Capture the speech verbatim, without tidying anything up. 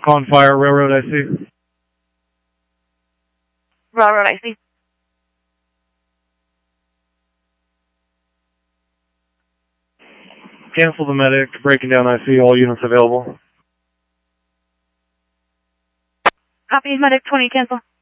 Calling fire, railroad I C. Railroad I C. Cancel the medic, breaking down I C, all units available. Copy, medic twenty, cancel.